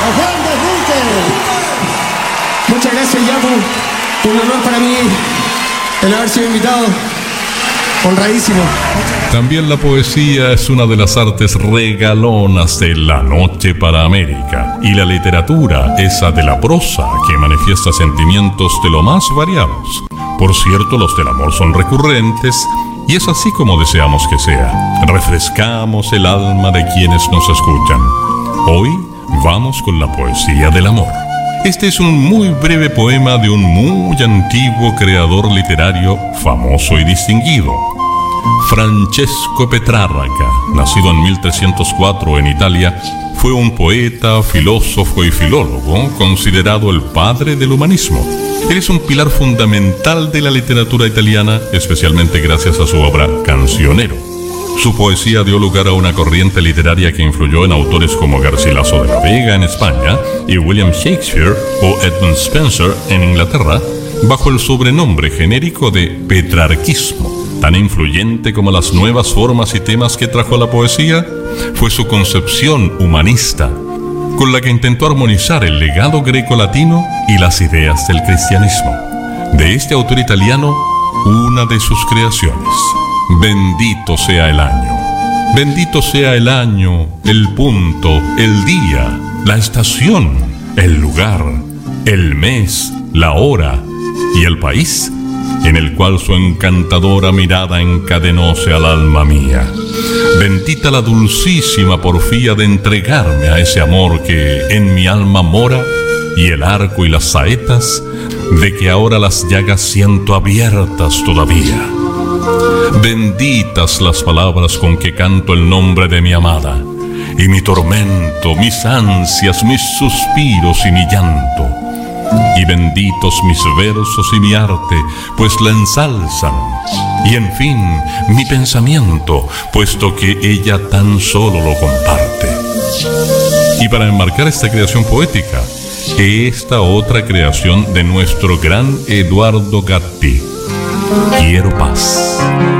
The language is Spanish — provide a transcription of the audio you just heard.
Juan de Bunker. Muchas gracias, Yapu. Un honor para mí el haber sido invitado. Honradísimo. También la poesía es una de las artes regalonas de la noche para América. Y la literatura, esa de la prosa, que manifiesta sentimientos de lo más variados. Por cierto, los del amor son recurrentes, y es así como deseamos que sea. Refrescamos el alma de quienes nos escuchan. Hoy vamos con la poesía del amor. Este es un muy breve poema de un muy antiguo creador literario famoso y distinguido. Francesco Petrarca, nacido en 1304 en Italia, fue un poeta, filósofo y filólogo, considerado el padre del humanismo. Él es un pilar fundamental de la literatura italiana, especialmente gracias a su obra Cancionero. Su poesía dio lugar a una corriente literaria que influyó en autores como Garcilaso de la Vega en España y William Shakespeare o Edmund Spenser en Inglaterra, bajo el sobrenombre genérico de petrarquismo. Tan influyente como las nuevas formas y temas que trajo la poesía, fue su concepción humanista, con la que intentó armonizar el legado greco-latino y las ideas del cristianismo. De este autor italiano, una de sus creaciones: Bendito sea el año. Bendito sea el año, el punto, el día, la estación, el lugar, el mes, la hora y el país en el cual su encantadora mirada encadenóse al alma mía. Bendita la dulcísima porfía de entregarme a ese amor que en mi alma mora, y el arco y las saetas de que ahora las llagas siento abiertas todavía. Benditas las palabras con que canto el nombre de mi amada, y mi tormento, mis ansias, mis suspiros y mi llanto. Y benditos mis versos y mi arte, pues la ensalzan. Y en fin, mi pensamiento, puesto que ella tan solo lo comparte. Y para enmarcar esta creación poética, esta otra creación de nuestro gran Eduardo Gatti: Quiero paz.